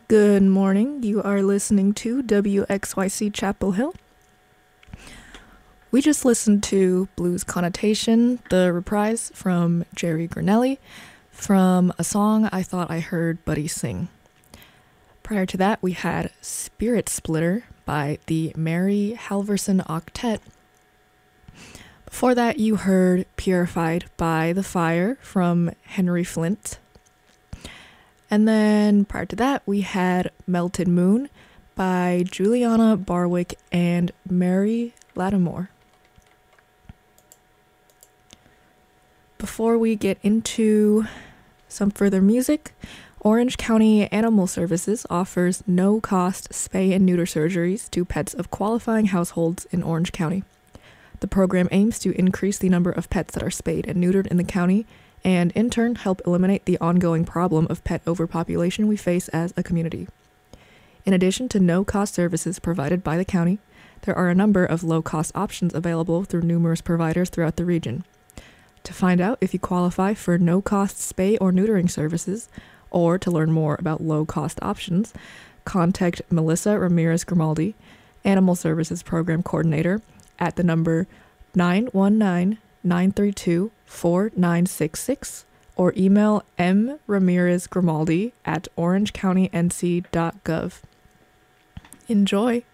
Good morning. You are listening to WXYC Chapel Hill. We just listened to Blues Connotation, the reprise from Jerry Granelli, from a song I thought I heard Buddy sing. Prior to that, we had Spirit Splitter by the Mary Halverson Octet. Before that, you heard Purified by The Fire from Henry Flint. And then prior to that, we had Melted Moon by Juliana Barwick and Mary Lattimore. Before we get into some further music, Orange County Animal Services offers no-cost spay and neuter surgeries to pets of qualifying households in Orange County. The program aims to increase the number of pets that are spayed and neutered in the county and, in turn, help eliminate the ongoing problem of pet overpopulation we face as a community. In addition to no-cost services provided by the county, there are a number of low-cost options available through numerous providers throughout the region. To find out if you qualify for no-cost spay or neutering services, or to learn more about low-cost options, contact Melissa Ramirez Grimaldi, Animal Services Program Coordinator, at the number 919-932-4966, or email mramirezgrimaldi@orangecountync.gov. Enjoy!